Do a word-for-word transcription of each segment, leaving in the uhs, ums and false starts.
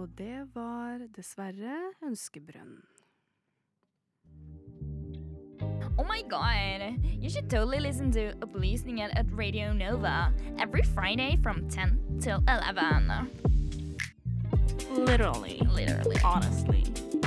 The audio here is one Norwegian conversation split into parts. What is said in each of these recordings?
Og det var dessverre Ønskebrønn. Oh my god, you should totally listen to Opplysningen at Radio Nova every Friday from ten till eleven. Literally. Literally. Honestly.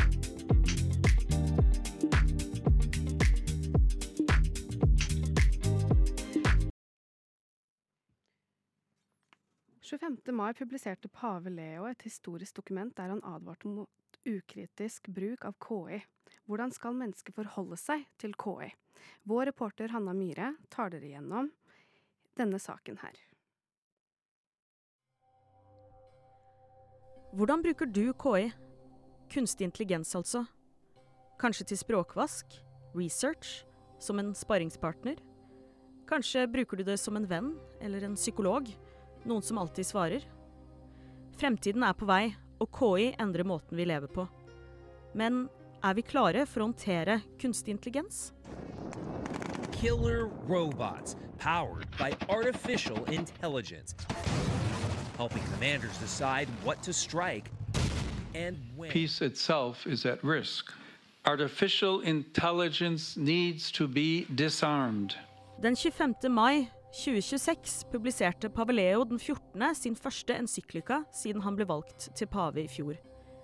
tjuefemte mai publiserte pave Leo et historisk dokument der han advarte mot ukritisk bruk av K I. Hvordan skal mennesker forholde seg til K I? Vår reporter Hanna Myhre tar dere igjennom denne saken her. Hvordan bruker du K I? Kunstig intelligens altså. Kanskje til språkvask, research, som en sparringspartner? Kanskje bruker du det som en venn eller en psykolog? Noen som alltid svarer. Fremtiden er på vei, og K I endrer måten vi lever på. Men er vi klare for å håndtere kunstig intelligens? Killer robots powered by artificial intelligence, helping commanders decide what to strike and when. Peace itself is at risk. Artificial intelligence needs to be disarmed. Den tjuefemte mai tjue tjueseks publiserte pave Leo den fjortende sin første encyklika siden han ble valgt til pave i fjor.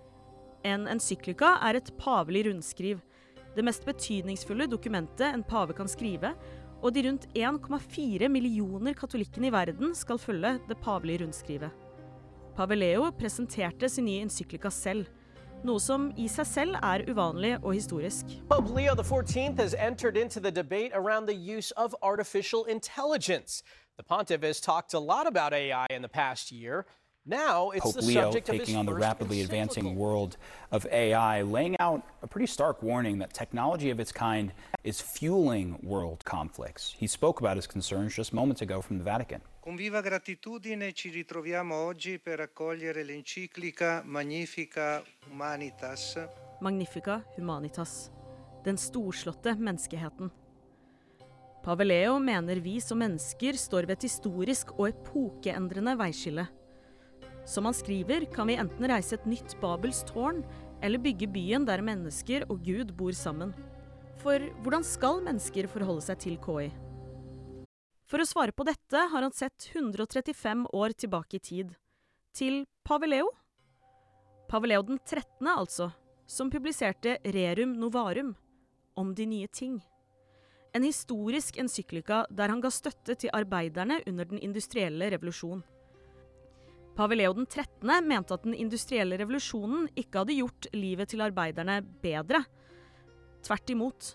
En encyklika er et pavelig rundskriv, det mest betydningsfulle dokumentet en pave kan skrive, og de rundt en komma fire millioner katolikkene i verden skal følge det pavelige rundskrivet. Pave Leo presenterte sin nye encyklika selv, noe som i seg selv er uvanlig og historisk. Pope Leo the fourteenth has entered into the debate around the use of artificial intelligence. The pontiff has talked a lot about A I in the past year. Now it's Pope the Leo subject of his taking on the first rapidly encyclical. advancing world of A I, laying out a pretty stark warning that technology of its kind is fueling world conflicts. He spoke about his concerns just moments ago from the Vatican. Con viva gratitudine ci ritroviamo oggi per accogliere l'enciclica Magnifica Humanitas. Magnifica Humanitas, den storslåtte menneskeheten. Pave Leo mener vi som mennesker står ved et historisk og epokeendrende veiskille. Som han skriver, kan vi enten reise et nytt Babels tårn, eller bygge byen der mennesker og Gud bor sammen. For hvordan skal mennesker forholde seg til K I? For å svare på dette har han sett hundre og trettifem år tilbake i tid. Til pave Leo? Pave Leo den trettende altså, som publiserte Rerum Novarum, om de nye ting. En historisk encyklika der han ga støtte til arbeiderne under den industrielle revolusjonen. Pave Leo den trettende mente at den industrielle revolusjonen ikke hadde gjort livet til arbeiderne bedre. Tvert imot.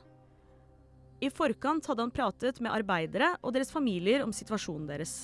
I forkant hadde han pratet med arbeidere og deres familier om situasjonen deres.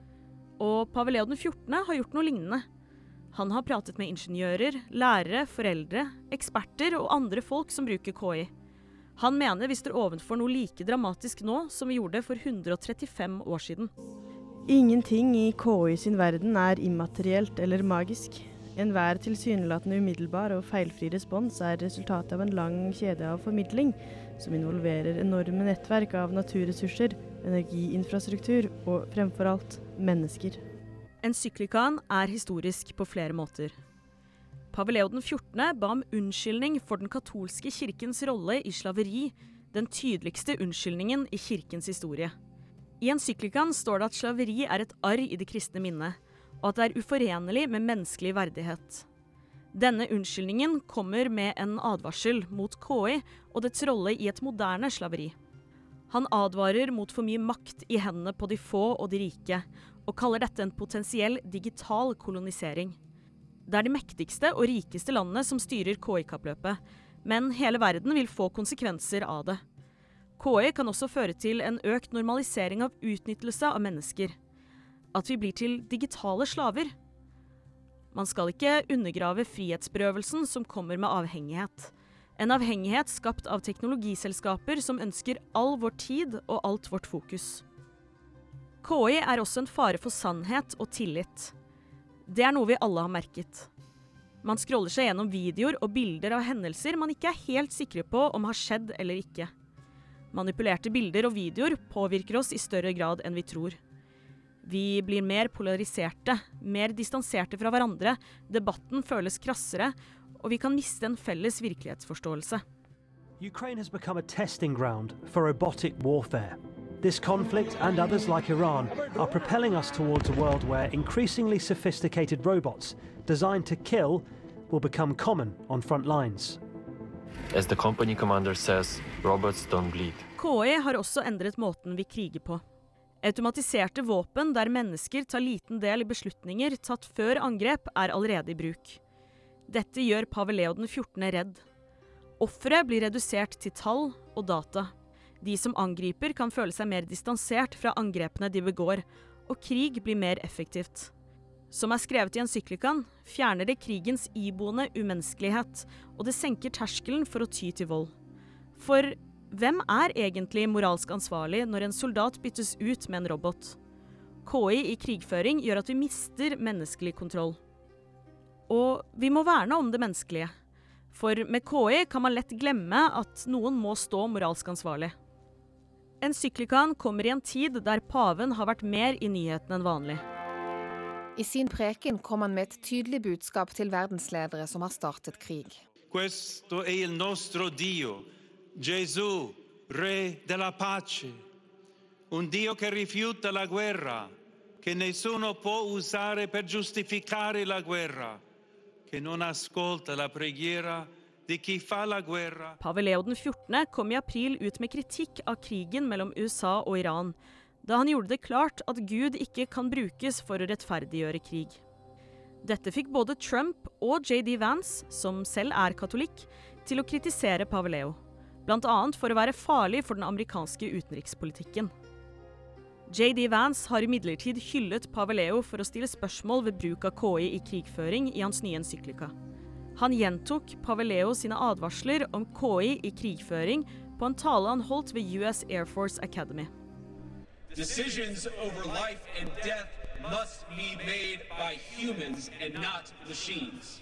Og pave Leo den fjortende har gjort noe lignende. Han har pratet med ingeniører, lærere, foreldre, eksperter og andre folk som bruker K I. Han mener vi står ovenfor noe like dramatisk nå som vi gjorde for hundre og trettifem år siden. Ingenting i K I sin verden er immaterielt eller magisk. Enhver tilsynelatende umiddelbar og feilfri respons er resultatet av en lang kjede av formidling, som involverer enorme nettverk av naturressurser, energiinfrastruktur og fremfor alt mennesker. Encyklikaen er historisk på flere måter. Pave Leo den fjortende ba om unnskyldning for den katolske kirkens rolle i slaveri, den tydeligste unnskyldningen i kirkens historie. I encyklikaen står det at slaveri er et arr i det kristne minnet, og at det er uforenelig med menneskelig verdighet. Denne unnskyldningen kommer med en advarsel mot K I og dets rolle i et moderne slaveri. Han advarer mot for mye makt i hendene på de få og de rike, og kaller dette en potensiell digital kolonisering. Det er de mektigste og rikeste landene som styrer K I-kappløpet, men hele verden vil få konsekvenser av det. K I kan også føre til en økt normalisering av utnyttelse av mennesker. At vi blir til digitale slaver. Man skal ikke undergrave frihetsberøvelsen som kommer med avhengighet. En avhengighet skapt av teknologiselskaper som ønsker all vår tid og alt vårt fokus. K I er også en fare for sannhet og tillit. Det er noe vi alle har merket. Man scroller seg gjennom videoer og bilder av hendelser man ikke er helt sikre på om har skjedd eller ikke. Manipulerte bilder og videoer påvirker oss i større grad enn vi tror. Vi blir mer polariserte, mer distanserte fra hverandre, debatten føles krassere, og vi kan miste en felles virkelighetsforståelse. Ukraine has become a testing ground for robotic warfare. This conflict and others like Iran are propelling us towards a world where increasingly sophisticated robots designed to kill will become common on front lines. As the company commander says, robots don't bleed. K I har også endret måten vi kriger på. Automatiserte våpen der mennesker tar liten del i beslutninger tatt før angrep er allerede i bruk. Dette gjør Pave Leo den fjortende redd. Offeret blir redusert til tall og data. De som angriper kan føle seg mer distansert fra angrepene de begår, og krig blir mer effektivt. Som er skrevet i encyklikaen, fjerner det krigens iboende umenneskelighet, og det senker terskelen for å ty til vold. For hvem er egentlig moralsk ansvarlig når en soldat byttes ut med en robot? K I i krigføring gjør at vi mister menneskelig kontroll. Og vi må verne om det menneskelige. For med K I kan man lett glemme at noen må stå moralsk ansvarlig. Encyklikaen kommer i en tid der paven har vært mer i nyheten enn vanlig. I sin preken kom han med et tydelig budskap til verdensledere som har startet krig. Questo è il nostro Dio, Gesù, Re della pace. Un Dio che rifiuta la guerra, che nessuno può usare per giustificare la guerra, che non ascolta la preghiera di chi fa la guerra. Pave Leo den fjortende kom i april ut med kritikk av krigen mellom U S A og Iran, da han gjorde det klart at Gud ikke kan brukes for å rettferdiggjøre krig. Dette fikk både Trump og J D Vance, som selv er katolikk, til å kritisere Pave Leo, blant annet for å være farlig for den amerikanske utenrikspolitikken. J D Vance har imidlertid hyllet Pave Leo for å stille spørsmål ved bruk av K I i krigføring i hans nye encyklika. Han gjentok Pave Leo sine advarsler om K I i krigføring på en tale han holdt ved U S Air Force Academy. Decisions over life and death must be made by humans and not machines.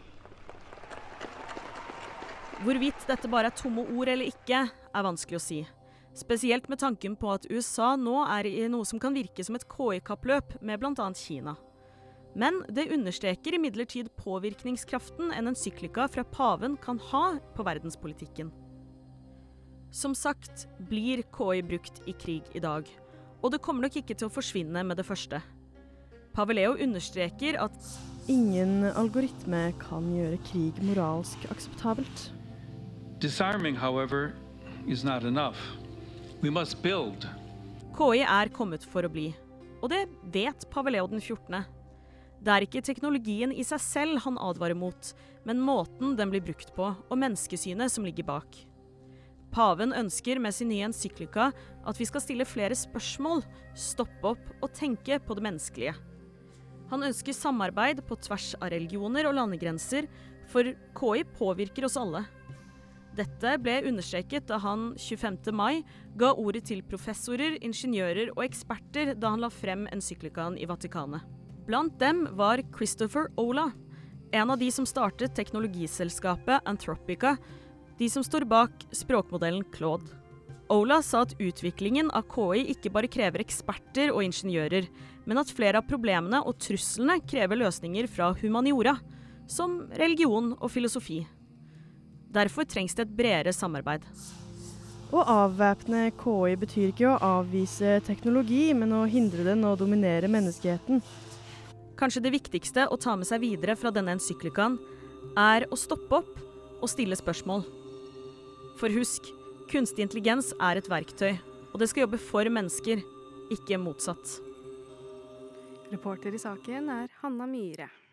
Hvorvidt dette bare er tomme ord eller ikke, er vanskelig å si. Spesielt med tanken på at U S A nå er i noe som kan virke som et K I-kappløp med blant annet Kina. Men det understreker imidlertid påvirkningskraften en encyklika fra paven kan ha på verdenspolitikken. Som sagt blir K I brukt i krig i dag, og det kommer nok ikke til å forsvinne med det første. Pave Leo understreker at ingen algoritme kan gjøre krig moralsk akseptabelt. Disarming, however, is not enough. We must build. K I er kommet for å bli, og det vet Pave Leo den fjortende. Det er ikke teknologien i seg selv han advarer mot, men måten den blir brukt på, og menneskesynet som ligger bak. Paven ønsker med sin nye encyklika at vi skal stille flere spørsmål, stoppe opp og tenke på det menneskelige. Han ønsker samarbeid på tvers av religioner og landegrenser, for K I påvirker oss alle. Dette ble understreket da han tjuefemte mai ga ordet til professorer, ingeniører og eksperter da han la frem encyklikaen i Vatikanet. Blant dem var Christopher Ola, en av de som startet teknologiselskapet Anthropica, de som står bak språkmodellen Claude. Ola sa at utviklingen av K I ikke bare krever eksperter og ingeniører, men at flere av problemene og truslene krever løsninger fra humaniora, som religion og filosofi. Derfor trengs det et bredere samarbeid. Å avvæpne K I betyr ikke å avvise teknologi, men å hindre den å dominere menneskeheten. Kanskje det viktigste å ta med seg videre fra denne encyklikaen er å stoppe opp og stille spørsmål. For husk, kunstig intelligens er et verktøy, og det skal jobbe for mennesker, ikke motsatt. Reporter i saken er Hanna Myhre.